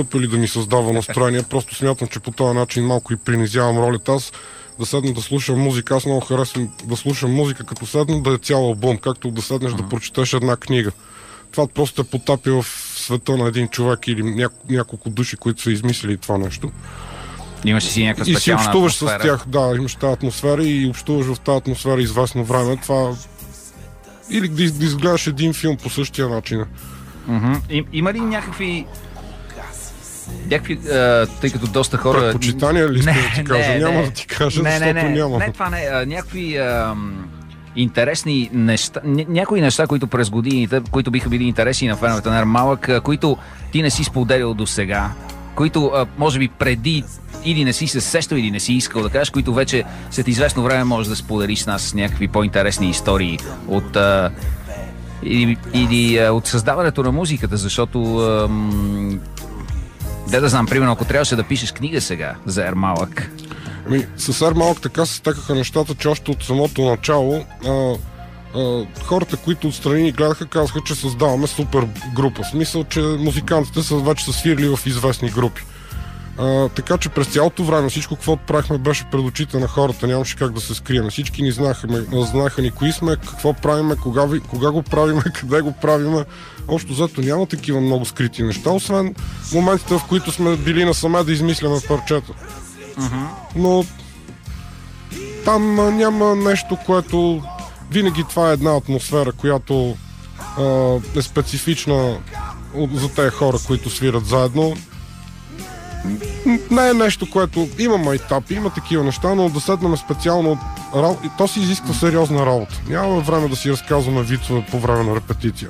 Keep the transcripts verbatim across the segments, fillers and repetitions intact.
или да ми създава настроение. Просто смятам, че по този начин малко и принизявам ролята. Аз да седна да слушам музика. Аз много харесвам да слушам музика, като седна да е цял албум, както да седнеш mm-hmm. да прочетеш една книга. Това просто е потапи в света на един човек или няко, няколко души, които са измислили това нещо. Имаш си някаква специална и си общуваш атмосфера. С тях, да, имаш тази атмосфера и общуваш в тази атмосфера известно време. Това... Или да, да изгледаш един филм по същия начин. Mm-hmm. И, има ли някакви... Някакви, а, тъй като доста хора... Предпочитания ли искаш да ти кажа? Не, няма не, да ти кажа, не, защото не, не, няма. Не, това не. А, някакви а, интересни неща, ня, някои неща, които през годините, които биха били интересни на феновете на Ермалък, а, които ти не си споделял до сега, които а, може би преди или не си се сещал, или не си искал да кажеш, които вече след известно време можеш да споделиш с нас някакви по-интересни истории от... А, или, или а, от създаването на музиката, защото... А, Де да знам, примерно, ако трябваше да пишеш книга сега за Ермалък. Ами, с Ермалък така се стекаха нещата, че още от самото начало а, а, хората, които отстрани ни гледаха, казаха, че създаваме супер група. В смисъл, че музикантите са, вече са свирили в известни групи. А, така че през цялото време всичко, каквото правихме, беше пред очите на хората, нямаше как да се скрием. Всички ни знаеха, знаеха ни кои сме, какво правиме, кога, кога го правиме, къде го правиме. Общо зато няма такива много скрити неща, освен моментите, в които сме били насаме да измисляме парчета. Uh-huh. Но там а, няма нещо, което... Винаги това е една атмосфера, която а, е специфична за тези хора, които свират заедно. Не е нещо, което... Има майтапи, има такива неща, но да седнем специално... То си изисква сериозна работа. Нямаме време да си разказваме вицове по време на репетиция.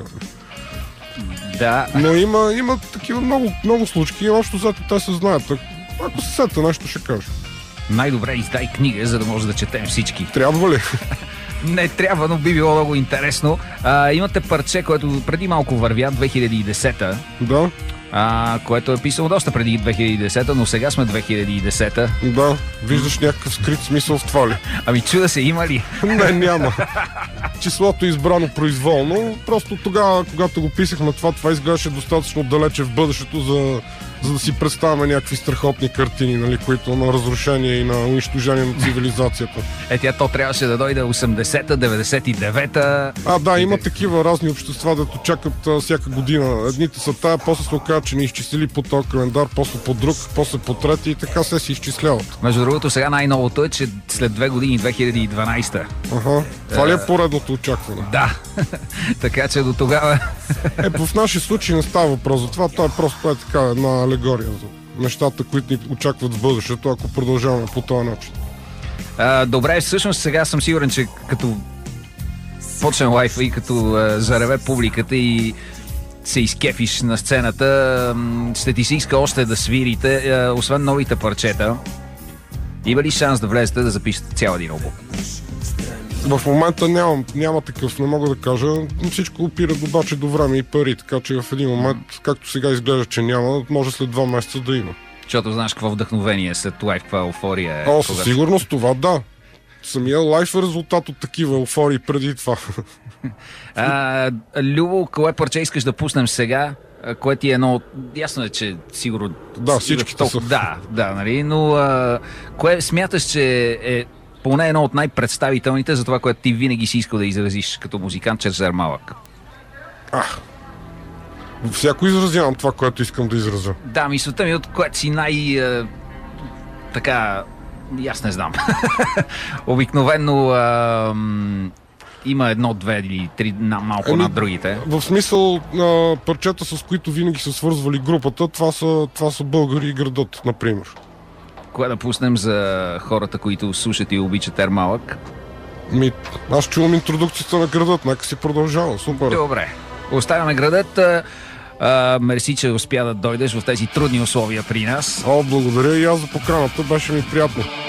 Да. Но има, има такива много, много случки и общо зато те се знаят. Ако се сета нещо, ще кажа. Най-добре издай книга, за да може да четем всички. Трябва ли? Не трябва, но би било много интересно. А, имате парче, което преди малко вървя, две хиляди и десета. Да. А, което е писано доста преди две хиляди и десета, но сега сме две хиляди и десета. Да, виждаш някакъв скрит смисъл в това ли? Ами чуда се, има ли? Не, няма. Числото е избрано произволно. Просто тогава, когато го писахме това, това изглеждаше достатъчно далече в бъдещето, за, за да си представяме някакви страхотни картини, нали, които на разрушение и на унищожение на цивилизацията. Е, тя то трябваше да дойде осемдесета, деветдесет и девета. А, да, има такива разни общества, дето чакат а, всяка година. Едните са тая, после се оказа, че не изчислили по този календар, после по друг, после по трети и така се си изчисляват. Между другото, сега най-новото е, че след две години, две хиляди и дванадесета. Ага. Това ли е поредното очакване? Да. Така че до тогава... Е, в нашия случай не става въпрос за това. Това е просто е така една алегория за нещата, които ни очакват в бъдещето, ако продължаваме по този начин. А, добре, всъщност сега съм сигурен, че като почнем лайфа и като а, зареве публиката и се изкефиш на сцената, ще ти се иска още да свирите, а, освен новите парчета. Има ли шанс да влезете да запишете цял един албум? В момента нямам, няма такъв, не мога да кажа. Всичко опира обаче до време и пари, така че в един момент, както сега изглежда, че няма, може след два месеца да има. Защото знаеш какво вдъхновение след лайф, каква еуфория е. О, със сигурност това, да. Самия лайф е резултат от такива еуфории преди това. А, Любо, кое парче искаш да пуснем сега? Кое ти е едно... Ясно е, че сигурно... Да, всичките са. Да, да, нали? Но а, кое смяташ, че е поне едно от най-представителните за това, което ти винаги си искал да изразиш като музикант чрез Ермалък? Ах, всяко изразявам това, което искам да изразя. Да, мисълта ми от което си най... А, така... Аз не знам. Обикновено а, има едно, две или три малко ами, над другите. В смисъл а, парчета, с които винаги са свързвали групата, това са, това са Българи и градът, например. Кое да пуснем за хората, които слушат и обичат Ермалък? Ми, аз чувам интродукцията на градът, нека си продължава, супер. Добре, оставяме градът. А, мерси, че успя да дойдеш в тези трудни условия при нас. О, благодаря и аз за поканата, беше ми приятно.